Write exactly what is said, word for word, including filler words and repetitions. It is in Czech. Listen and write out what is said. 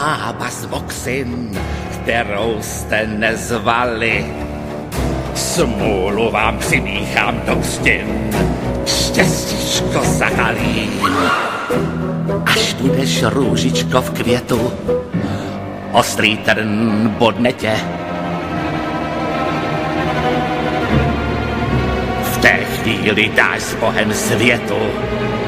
bába z Voxin, kterou jste nezvali. Smůlu vám přimíchám do křtin, štěstíčko zahalím. Až budeš růžičko v květu, ostrý trn bodne tě. V té chvíli dáš s Bohem světu